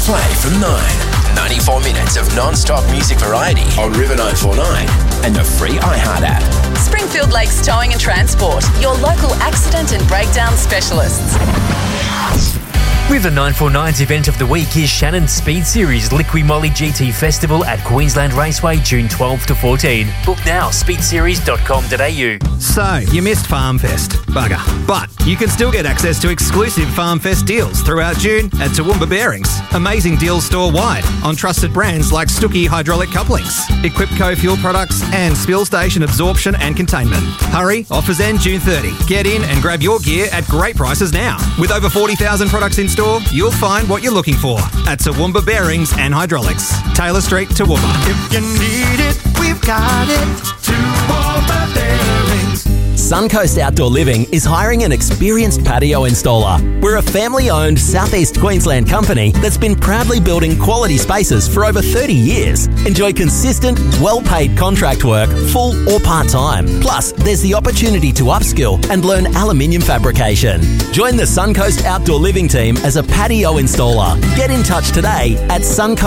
Play from 9. 94 minutes of non-stop music variety on River 949 and the free iHeart app. Springfield Lakes Towing and Transport, your local accident and breakdown specialists. River 949's event of the week is Shannon's Speed Series Liqui Moly GT Festival at Queensland Raceway, June 12 to 14. Book now, speedseries.com.au. So, you missed Farm Fest. Bugger. But you can still get access to exclusive Farm Fest deals throughout June at Toowoomba Bearings. Amazing deals store-wide on trusted brands like Stuckey hydraulic couplings, Equipco fuel products and Spill Station absorption and containment. Hurry, offers end June 30. Get in and grab your gear at great prices now. With over 40,000 products in store, you'll find what you're looking for at Toowoomba Bearings and Hydraulics. Taylor Street, Toowoomba. If you need it, we've got it. Toowoomba Bearings. Suncoast Outdoor Living is hiring an experienced patio installer. We're a family-owned Southeast Queensland company that's been proudly building quality spaces for over 30 years. Enjoy consistent, well-paid contract work, full or part-time. Plus, there's the opportunity to upskill and learn aluminium fabrication. Join the Suncoast Outdoor Living team as a patio installer. Get in touch today at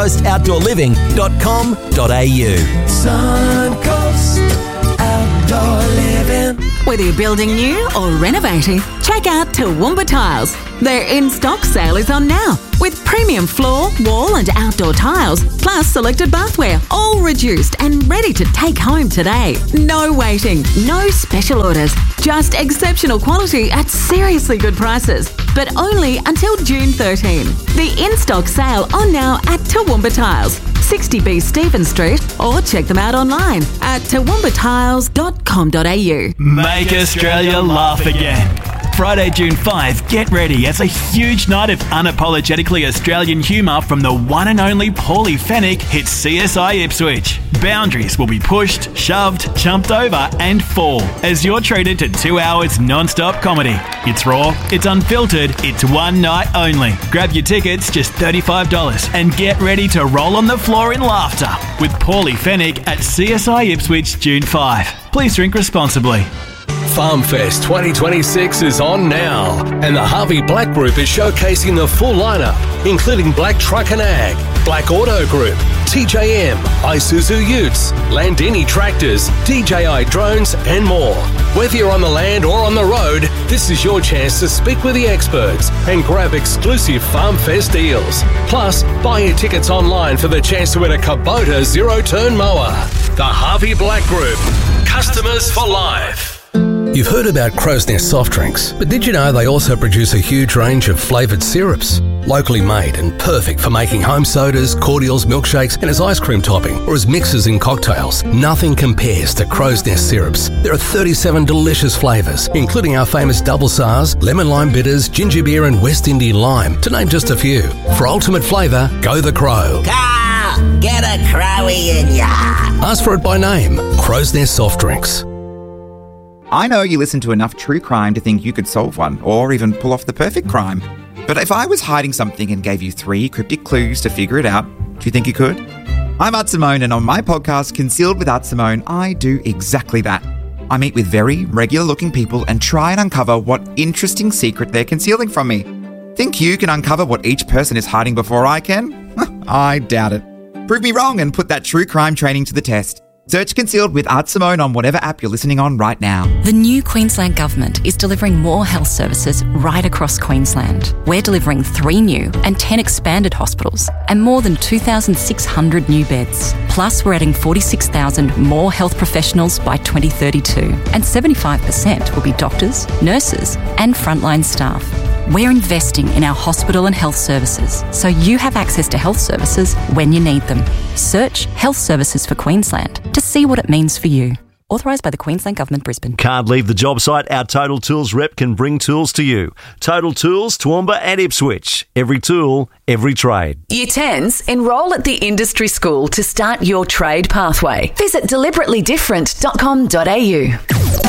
suncoastoutdoorliving.com.au. Suncoast Outdoor Living. Whether you're building new or renovating, check out Toowoomba Tiles. Their in-stock sale is on now, with premium floor, wall and outdoor tiles, plus selected bathware, all reduced and ready to take home today. No waiting, no special orders, just exceptional quality at seriously good prices, but only until June 13. The in-stock sale on now at Toowoomba Tiles, 60B Stephen Street, or check them out online at toowoomba.tiles.com.au. Make Australia laugh again. Friday, June 5, get ready as a huge night of unapologetically Australian humour from the one and only Paulie Fennick hits CSI Ipswich. Boundaries will be pushed, shoved, jumped over and fall as you're treated to 2 hours non-stop comedy. It's raw, it's unfiltered, it's one night only. Grab your tickets, just $35, and get ready to roll on the floor in laughter with Paulie Fennick at CSI Ipswich, June 5. Please drink responsibly. FarmFest 2026 is on now, and the Harvey Black Group is showcasing the full lineup, including Black Truck and Ag, Black Auto Group, TJM, Isuzu Utes, Landini Tractors, DJI Drones, and more. Whether you're on the land or on the road, this is your chance to speak with the experts and grab exclusive FarmFest deals. Plus, buy your tickets online for the chance to win a Kubota zero-turn mower. The Harvey Black Group. Customers for life. You've heard about Crow's Nest soft drinks, but did you know they also produce a huge range of flavoured syrups? Locally made and perfect for making home sodas, cordials, milkshakes and as ice cream topping or as mixes in cocktails. Nothing compares to Crow's Nest syrups. There are 37 delicious flavours, including our famous double SARS, lemon lime bitters, ginger beer and West Indian lime, to name just a few. For ultimate flavour, go the Crow. Carl, get a Crowie in ya. Ask for it by name. Crow's Nest soft drinks. I know you listen to enough true crime to think you could solve one, or even pull off the perfect crime. But if I was hiding something and gave you 3 cryptic clues to figure it out, do you think you could? I'm Art Simone, and on my podcast, Concealed with Art Simone, I do exactly that. I meet with very regular-looking people and try and uncover what interesting secret they're concealing from me. Think you can uncover what each person is hiding before I can? I doubt it. Prove me wrong and put that true crime training to the test. Search Concealed with Art Simone on whatever app you're listening on right now. The new Queensland Government is delivering more health services right across Queensland. We're delivering 3 new and 10 expanded hospitals and more than 2,600 new beds. Plus, we're adding 46,000 more health professionals by 2032, and 75% will be doctors, nurses and frontline staff. We're investing in our hospital and health services so you have access to health services when you need them. Search Health Services for Queensland to see what it means for you. Authorised by the Queensland Government, Brisbane. Can't leave the job site? Our Total Tools rep can bring tools to you. Total Tools, Toowoomba and Ipswich. Every tool, every trade. Year 10s, enrol at the industry school to start your trade pathway. Visit deliberately-different.com.au.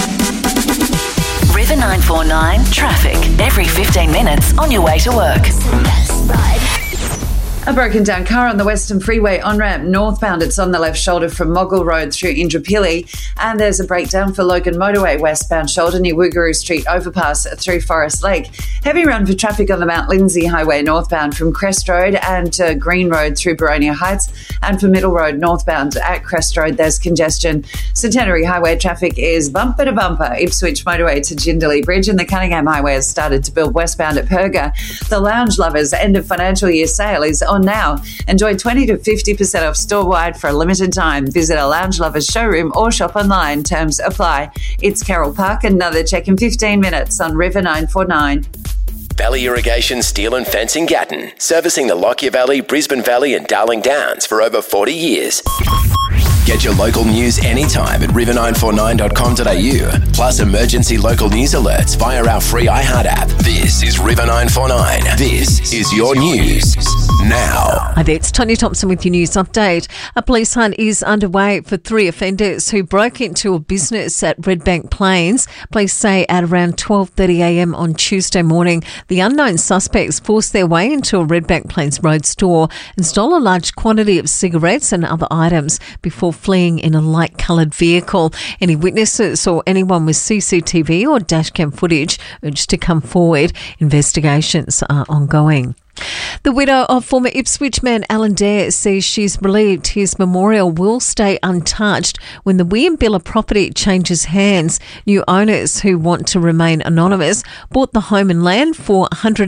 River 949 traffic every 15 minutes on your way to work. A broken down car on the Western Freeway on-ramp northbound. It's on the left shoulder from Moggle Road through Indooroopilly. And there's a breakdown for Logan Motorway westbound shoulder near Woogaroo Street overpass through Forest Lake. Heavy run for traffic on the Mount Lindsay Highway northbound from Crest Road and Green Road through Boronia Heights. And for Middle Road northbound at Crest Road, there's congestion. Centenary Highway traffic is bumper to bumper. Ipswich Motorway to Jindalee Bridge, and the Cunningham Highway has started to build westbound at Perga. The Lounge Lovers end of financial year sale is on now. Enjoy 20 to 50% off store-wide for a limited time. Visit a Lounge Lovers showroom or shop online. Terms apply. It's Carol Park. Another check in 15 minutes on River 949. Valley Irrigation Steel and Fencing Gatton, servicing the Lockyer Valley, Brisbane Valley and Darling Downs for over 40 years. Get your local news anytime at river949.com.au, plus emergency local news alerts via our free iHeart app. This is River 949. This is your news now. Hi there, it's Tony Thompson with your news update. A police hunt is underway for 3 offenders who broke into a business at Redbank Plains. Police say at around 12:30am on Tuesday morning, the unknown suspects forced their way into a Redbank Plains road store and stole a large quantity of cigarettes and other items before fleeing in a light-coloured vehicle. Any witnesses or anyone with CCTV or dashcam footage urged to come forward. Investigations are ongoing. The widow of former Ipswich man Alan Dare says she's relieved his memorial will stay untouched when the Williambilla property changes hands. New owners who want to remain anonymous bought the home and land for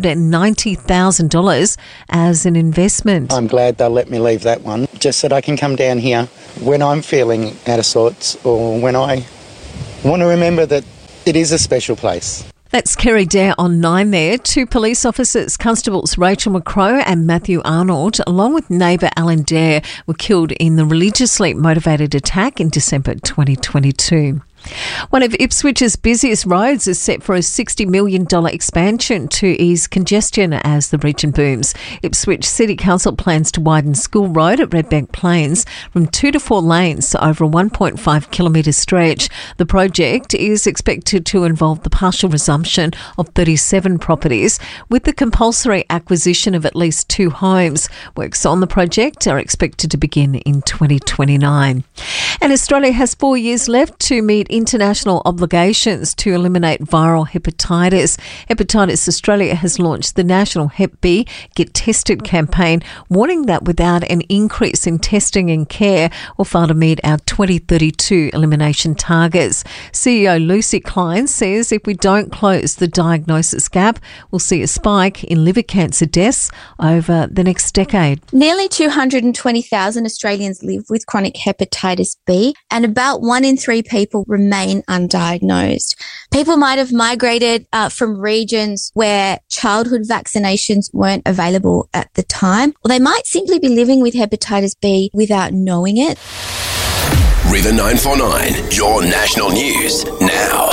$190,000 as an investment. I'm glad they'll let me leave that one, just that I can come down here when I'm feeling out of sorts or when I want to remember that it is a special place. That's Kerry Dare on 9 there. 2 police officers, Constables Rachel McCrow and Matthew Arnold, along with neighbour Alan Dare, were killed in the religiously motivated attack in December 2022. One of Ipswich's busiest roads is set for a $60 million expansion to ease congestion as the region booms. Ipswich City Council plans to widen School Road at Redbank Plains from 2 to 4 lanes over a 1.5 kilometre stretch. The project is expected to involve the partial resumption of 37 properties with the compulsory acquisition of at least 2 homes. Works on the project are expected to begin in 2029. And Australia has 4 years left to meet international obligations to eliminate viral hepatitis. Hepatitis Australia has launched the National Hep B Get Tested campaign, warning that without an increase in testing and care, we'll fail to meet our 2032 elimination targets. CEO Lucy Klein says if we don't close the diagnosis gap, we'll see a spike in liver cancer deaths over the next decade. Nearly 220,000 Australians live with chronic hepatitis B, and about 1 in 3 people remain undiagnosed. People might have migrated from regions where childhood vaccinations weren't available at the time, or they might simply be living with hepatitis B without knowing it. River 949, your national news now.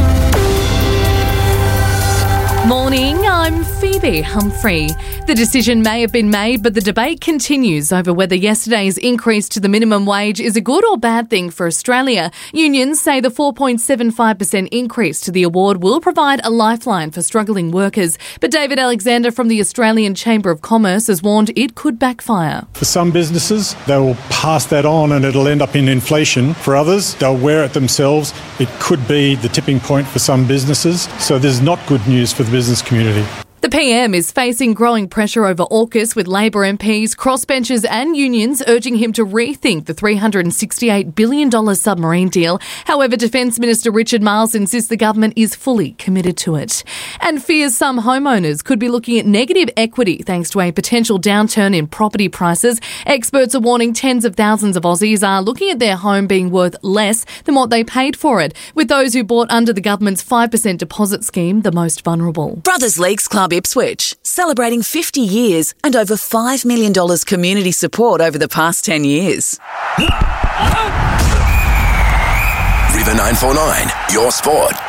Morning, I'm Phoebe Humphrey. The decision may have been made, but the debate continues over whether yesterday's increase to the minimum wage is a good or bad thing for Australia. Unions say the 4.75% increase to the award will provide a lifeline for struggling workers. But David Alexander from the Australian Chamber of Commerce has warned it could backfire. For some businesses, they will pass that on and it'll end up in inflation. For others, they'll wear it themselves. It could be the tipping point for some businesses. So there's not good news for the business community. The PM is facing growing pressure over AUKUS, with Labor MPs, crossbenchers and unions urging him to rethink the $368 billion submarine deal. However, Defence Minister Richard Marles insists the government is fully committed to it. And fears some homeowners could be looking at negative equity thanks to a potential downturn in property prices. Experts are warning tens of thousands of Aussies are looking at their home being worth less than what they paid for it, with those who bought under the government's 5% deposit scheme the most vulnerable. Brothers Leagues Club Ipswich, celebrating 50 years and over $5 million community support over the past 10 years. River 949, your sport,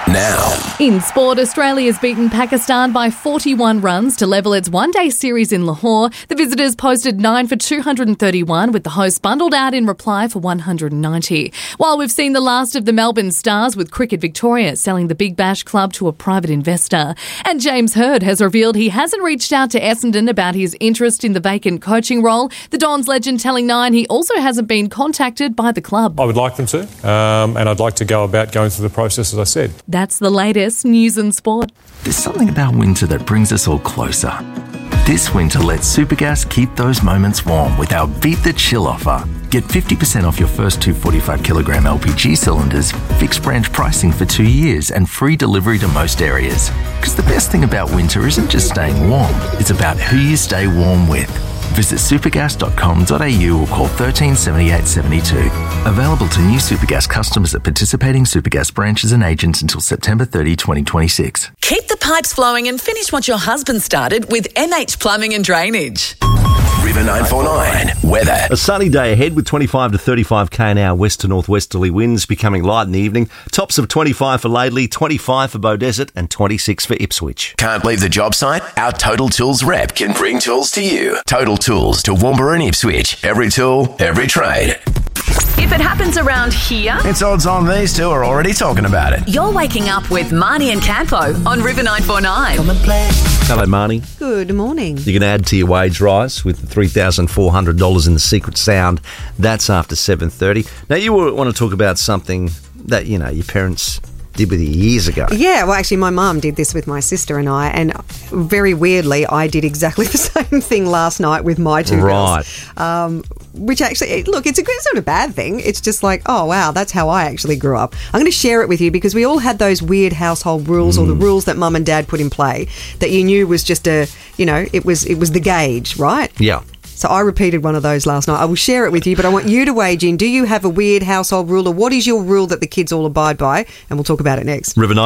now. In sport, Australia has beaten Pakistan by 41 runs to level its one-day series in Lahore. The visitors posted 9 for 231, with the hosts bundled out in reply for 190. While we've seen the last of the Melbourne Stars, with Cricket Victoria selling the Big Bash club to a private investor. And James Hird has revealed he hasn't reached out to Essendon about his interest in the vacant coaching role. The Dons legend telling Nine he also hasn't been contacted by the club. I would like them to, and I'd like to go about going through the process, as I said. That's the latest news and sport. There's something about winter that brings us all closer. This winter, let Supergas keep those moments warm with our Beat the Chill offer. Get 50% off your first 245 kilogram LPG cylinders, fixed branch pricing for 2 years, and free delivery to most areas. Because the best thing about winter isn't just staying warm, it's about who you stay warm with. Visit supergas.com.au or call 13 78 72. Available to new Supergas customers at participating Supergas branches and agents until September 30, 2026. Keep the pipes flowing and finish what your husband started with MH Plumbing and Drainage. River 949 weather. A sunny day ahead with 25 to 35 km/h west to northwesterly winds becoming light in the evening. Tops of 25 for Laidley, 25 for Beaudesert and 26 for Ipswich. Can't leave the job site? Our Total Tools rep can bring tools to you. Total Tools to Toowoomba and Ipswich. Every tool, every trade. If it happens around here, It's odds on these two are already talking about it. you're waking up with Marnie and Campo on River 949. Hello, Marnie. Good morning. You can add to your wage rise with the $3,400 in the Secret Sound. That's after 7:30. Now, you want to talk about something that, you know, your parents did with you years ago. Yeah, well, actually, my mum did this with my sister and I, and very weirdly, I did exactly the same thing last night with my two girls. Which actually, look, it's not a bad thing. It's just like, oh, wow, that's how I actually grew up. I'm going to share it with you because we all had those weird household rules or the rules that mum and dad put in play that you knew was just it was the gauge, right? Yeah. So I repeated one of those last night. I will share it with you, but I want you to wage in. Do you have a weird household rule, or what is your rule that the kids all abide by? And we'll talk about it next. River